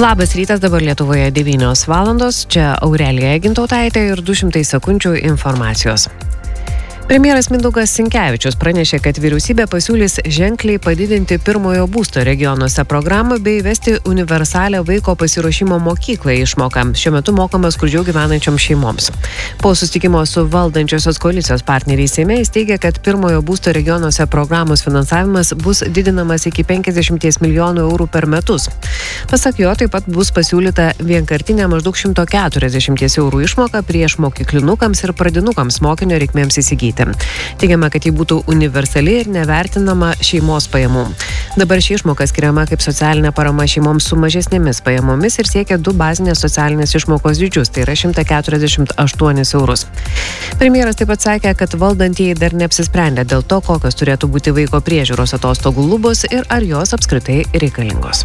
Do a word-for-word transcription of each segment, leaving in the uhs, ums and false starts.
Labas rytas, dabar Lietuvoje devynios valandos, čia Aurelija Gintautaitė ir du šimtai sekundžių informacijos. Premjeras Mindaugas Sinkevičius pranešė, kad vyriausybė pasiūlys ženkliai padidinti pirmojo būsto regionuose programą bei įvesti universalią vaiko pasiruošimo mokyklai išmoką. Šiuo metu mokamas skurdžiau gyvenančioms šeimoms. Po susitikimo su valdančiosios koalicijos partneriais Seime jis teigia, kad pirmojo būsto regionuose programos finansavimas bus didinamas iki penkiasdešimt milijonų eurų per metus. Pasak jo, taip pat bus pasiūlyta vienkartinė maždaug šimtas keturiasdešimt eurų išmoka prieš mokyklinukams ir pradinukams mokinio reikmėms įsigyti. Teigiama, kad ji būtų universali ir nevertinama šeimos pajamų. Dabar ši išmoka skiriama kaip socialinė parama šeimoms su mažesnėmis pajamomis ir siekia du bazinės socialinės išmokos dydžius, tai yra šimtas keturiasdešimt aštuonis eurus. Premjeras taip pat sakė, kad valdantieji dar neapsisprendė dėl to, kokios turėtų būti vaiko priežiūros atostogų lubos ir ar jos apskritai reikalingos.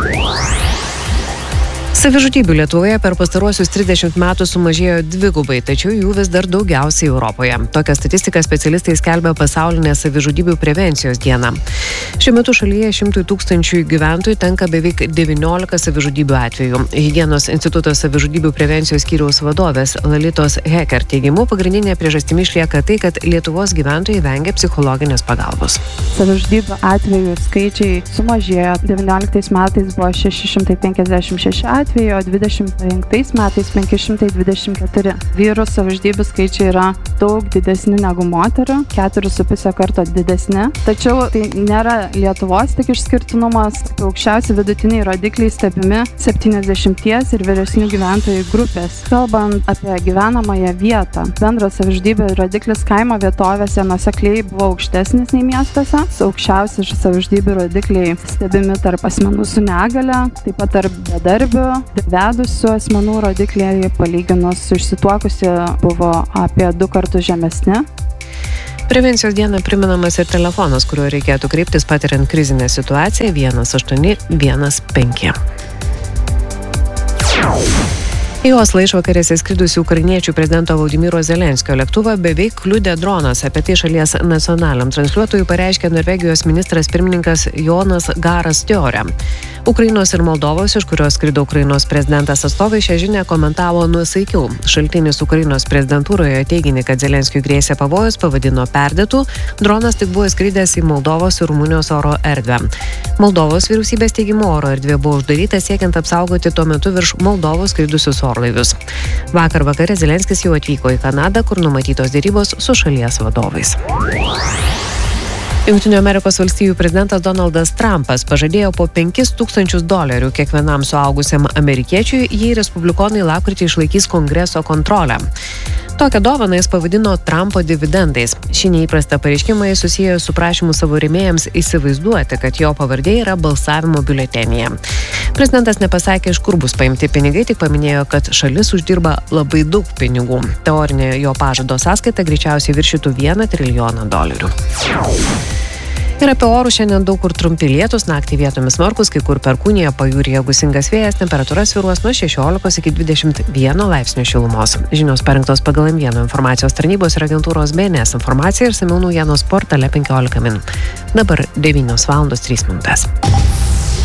Savižudybių Lietuvoje per pastaruosius trisdešimt metų sumažėjo dvigubai, tačiau jų vis dar daugiausiai Europoje. Tokią statistiką specialistai skelbia pasaulinę savižudybių prevencijos dieną. Šiuo metu šalyje šimtui tūkstančių gyventojų tenka beveik devyniolika savižudybių atvejų. Higienos instituto savižudybių prevencijos skyriaus vadovės Lalitos Heker teigimu, pagrindinė priežastimi išlieka tai, kad Lietuvos gyventojai vengia psichologinės pagalbos. Savižudybių atvejų skaičiai sumažėjo. devynioliktais metais buvo šeši šimtai penkiasdešimt šeši atvejai, o dvidešimt penktais metais penki šimtai dvidešimt keturi. Vyrų savižudybių skaičiai yra daug didesni negu moterų, keturis su pusę karto didesni. Tačiau tai nėra Lietuvos tik išskirtinumas. Aukščiausi vidutiniai rodikliai stebimi septyniasdešimties ir vyresnių gyventojų grupės. Kalbant apie gyvenamąją vietą, bendras savižudybių rodiklis kaimo vietovėse nuosekliai buvo aukštesnis nei miestuose. Aukščiausi savižudybių rodikliai stebimi tarp asmenų su negale, taip pat tarp bedarbių. Vedusių asmenų rodikliai palyginus su išsituokusiu buvo apie du kartus žemesni. Prevencijos dieną priminamas ir telefonas, kuriuo reikėtų kreiptis patiriant krizinę situaciją vienas aštuoni vienas penki. Į Oslą išvakarėse skridusių ukrainiečių prezidento Volodymyro Zelenskio lėktuvą beveik kliudė dronas. Apie tai šalies nacionaliniam transliuotojui pareiškė Norvegijos ministras pirmininkas Jonas Garas Støre. Ukrainos ir Moldovos, iš kurios skrido Ukrainos prezidentas atstovai, šią žinią komentavo nuosaikiau. Šaltinis Ukrainos prezidentūroje teiginį, kad Zelenskiui grėsė pavojus, pavadino perdėtų. Dronas tik buvo skridęs į Moldovos ir Rumunijos oro erdvę. Moldovos vyriausybės teigimu oro erdvė buvo uždaryta siekiant apsaugoti tuo metu virš Moldovos skridusius orlaivius. Vakar vakare Zelenskis jau atvyko į Kanadą, kur numatytos dėrybos su šalies vadovais. Jungtinių Amerikos valstijų prezidentas Donaldas Trumpas pažadėjo po penkis tūkstančius dolerių kiekvienam suaugusiam amerikiečiui, jei respublikonai lapkritį išlaikys Kongreso kontrolę. Tokią dovaną jis pavadino Trumpo dividendais. Šį neįprastą pareiškimą jis susiejo su prašymu savo rėmėjams įsivaizduoti, kad jo pavardė yra balsavimo biuletenyje. Prezidentas nepasakė, iš kur bus paimti pinigai, tik paminėjo, kad šalis uždirba labai daug pinigų. Teorinė jo pažado sąskaita greičiausiai viršytų vieną trilijoną dolerių. Ir apie orus šiandien daug kur trumpi lietūs, naktį vietomis smarkūs, kai kur perkūnija, pajūryje gūsingas vėjas, temperatūra svyruos nuo šešiolikos iki dvidešimt vieno laipsnio šilumos. Žinios parengtos pagal M vienas informacijos tarnybos ir agentūros B N S informaciją ir išsamiau naujienos portale penkiolika min. Dabar devynios valandos trys minutės.